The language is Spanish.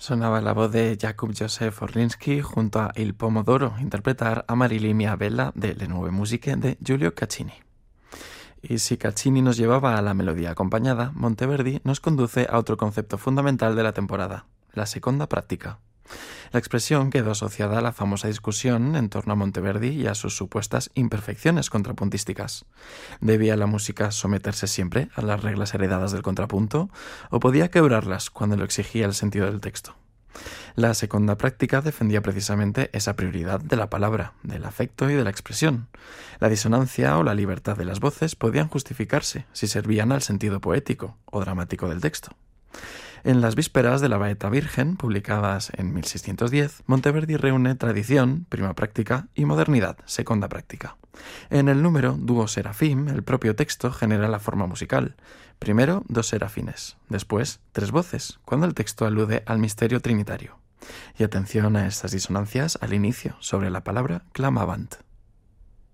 Sonaba la voz de Jakub Józef Orliński junto a Il Pomodoro interpretar Amarili mia bella de Le Nuove Musiche de Giulio Caccini. Y si Caccini nos llevaba a la melodía acompañada, Monteverdi nos conduce a otro concepto fundamental de la temporada, la seconda práctica. La expresión quedó asociada a la famosa discusión en torno a Monteverdi y a sus supuestas imperfecciones contrapuntísticas. ¿Debía la música someterse siempre a las reglas heredadas del contrapunto o podía quebrarlas cuando lo exigía el sentido del texto? La seconda práctica defendía precisamente esa prioridad de la palabra, del afecto y de la expresión. La disonancia o la libertad de las voces podían justificarse si servían al sentido poético o dramático del texto. En las vísperas de la Baeta Virgen, publicadas en 1610, Monteverdi reúne tradición, prima práctica, y modernidad, seconda práctica. En el número Duo Serafim, el propio texto genera la forma musical. Primero, 2 serafines, después 3 voces, cuando el texto alude al misterio trinitario. Y atención a estas disonancias al inicio, sobre la palabra clamavant.